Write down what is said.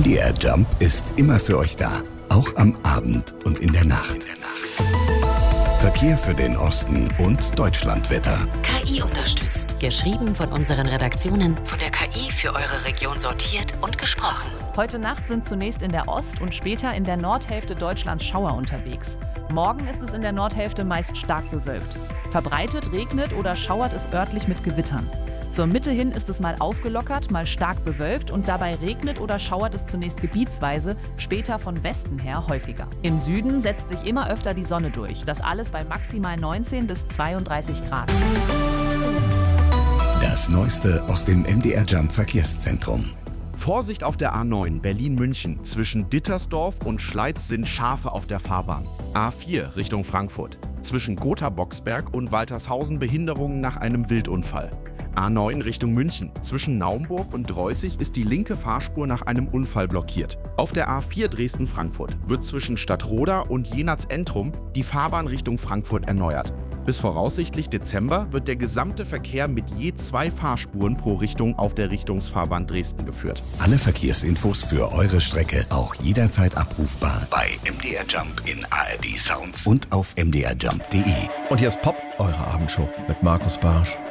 MDR Jump ist immer für euch da, auch am Abend und in der Nacht. Verkehr für den Osten und Deutschlandwetter. KI unterstützt. Geschrieben von unseren Redaktionen, von der KI für eure Region sortiert und gesprochen. Heute Nacht sind zunächst in der Ost- und später in der Nordhälfte Deutschlands Schauer unterwegs. Morgen ist es in der Nordhälfte meist stark bewölkt. Verbreitet regnet oder schauert es örtlich mit Gewittern. Zur Mitte hin ist es mal aufgelockert, mal stark bewölkt und dabei regnet oder schauert es zunächst gebietsweise, später von Westen her häufiger. Im Süden setzt sich immer öfter die Sonne durch, das alles bei maximal 19 bis 32 Grad. Das Neueste aus dem MDR Jump Verkehrszentrum. Vorsicht auf der A9 Berlin-München. Zwischen Dittersdorf und Schleiz sind Schafe auf der Fahrbahn. A4 Richtung Frankfurt. Zwischen Gotha-Boxberg und Waltershausen Behinderungen nach einem Wildunfall. A9 Richtung München. Zwischen Naumburg und Dreußig ist die linke Fahrspur nach einem Unfall blockiert. Auf der A4 Dresden-Frankfurt wird zwischen Stadtroda und Jenatz-Entrum die Fahrbahn Richtung Frankfurt erneuert. Bis voraussichtlich Dezember wird der gesamte Verkehr mit je 2 Fahrspuren pro Richtung auf der Richtungsfahrbahn Dresden geführt. Alle Verkehrsinfos für eure Strecke auch jederzeit abrufbar bei MDR Jump in ARD Sounds und auf mdrjump.de. Und hier ist Pop, eure Abendshow mit Markus Barsch.